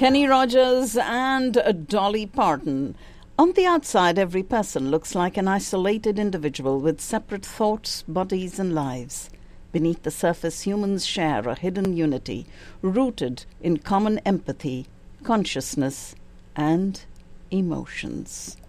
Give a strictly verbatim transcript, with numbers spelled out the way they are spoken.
Kenny Rogers and Dolly Parton. On the outside, every person looks like an isolated individual with separate thoughts, bodies, and lives. Beneath the surface, humans share a hidden unity, rooted in common empathy, consciousness, and emotions.